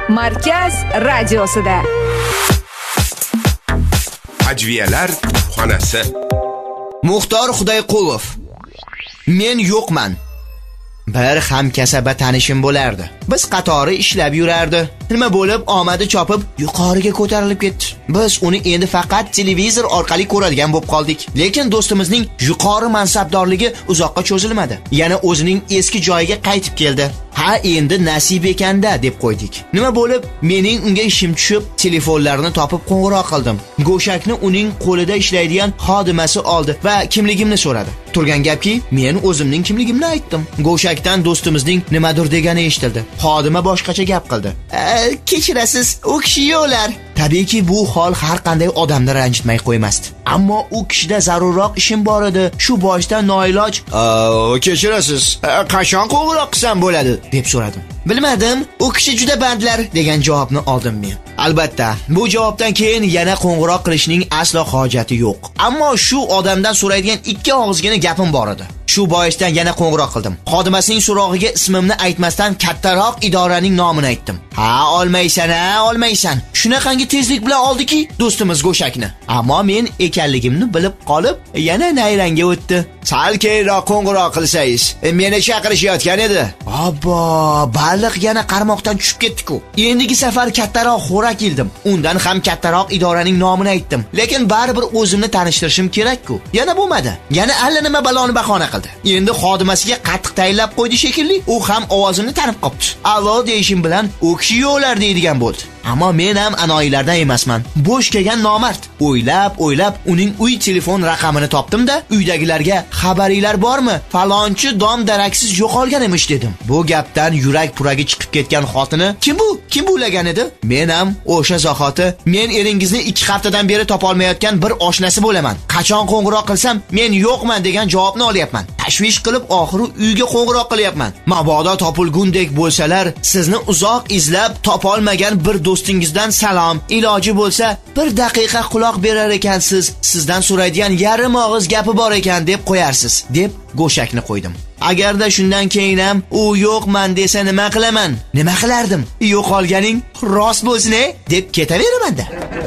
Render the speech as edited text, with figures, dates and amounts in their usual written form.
Markaz radiosida. Ajviyalar xonasi. Muxtor Xudoyqulov. Men yo'qman. Bir hamkasaba tanishim bo'lardi. Biz qatori ishlab yurardi. Nima bo'lib, omadi chopib, yuqoriga ko'tarilib ketdi. Biz uni endi faqat televizor orqali ko'radigan bo'lib qoldik. Lekin do'stimizning yuqori mansabdorligi uzoqqa cho'zilmadi. Yana o'zining eski joyiga qaytib keldi. Ha, endi nasib ekanda deb qo'ydik. Nima bo'lib, mening unga ishim tushib, telefonlarini topib qo'ng'iroq qildim. Go'shakni uning qo'lida ishlaydigan xodimasi oldi va kimligimni so'radi. Turgan gapki, men o'zimning kimligimni aytdim. Go'shakdan do'stimizning nimadir degani eshitildi. Xodima boshqacha gap qildi. Kechirasiz, u kishi yo'qlar. Tabiiyki bu hol har qanday odamni ranjitmay qo'ymasdi. Ammo u kishida zarurroq ishim bor edi. Shu boshdan noiloj, kechirasiz, qachon qo'ng'iroq qilsam bo'ladi deb so'radim. Bilmadim, u kishi juda bandlar degan javobni oldim men. Albatta, bu javobdan keyin yana qo'ng'iroq qilishning aslo hojati yo'q. Ammo shu odamdan so'raydigan ikki og'izgina gapim bor edi. Shu boisdan yana qo'ng'iroq qildim. Xodimasining so'rog'iga ismimni aytmasdan kattaroq idoraning nomini aytdim. Ha, olmaysan. Shunaqangi tezlik bilan oldiki do'stimiz go'shakni. Ammo men ekanligimni bilib qolib, yana nayranga o'tdi. Sal keyinroq qo'ng'iroq qilsangiz, meni chaqirishayotgan edi. Obbo, baliq yana qarmoqdan tushib ketdi-ku. Endigi safar kattaroq xo'rak ildim. Undan ham kattaroq idoraning nomini aytdim. Lekin baribir o'zimni tanishtirishim kerak-ku. Yana bo'lmadi. Yana allanima baloni bahona qildi. Endi xodimasiga qattiq tayinlab qo'ydi shekilli. U ham ovozini tanib qopti. Allo deyishim bilan u kishi yo'qlar deydigan bo'ldi. Ammo men ham anoyilardan emasman. Bo'sh kelgan nomard. O'ylab uning uy telefon raqamini topdim-da, uydagilarga xabaringlar bormi? Falonchi dom daraksiz yo'qolgan emish dedim. Bu gapdan yurak puragi chiqib ketgan xotini, kim bu ulagan edi? Men ham o'sha zahoti, men eringizni 2 haftadan beri topa olmayotgan bir oshnasi bo'laman. Qachon qo'ng'iroq qilsam, men yo'qman degan javobni olyapman. Tashvish qilib oxiri uyga qo'ng'iroq qilyapman. Mabodo topilgundek bo'lsalar, sizni uzoq izlab topa olmagan bir do'stingizdan salom. Iloji bo'lsa, bir daqiqa quloq berar ekansiz. Sizdan so'raydigan yarim og'iz gapi bor ekan deb qo'yarsiz, deb go'shakni qo'ydim. Agarda shundan keyin ham u yo'qman desa nima qilaman? Nima qilardim? Yo'qolganing rost bo'lsin-a deb ketaveraman-da.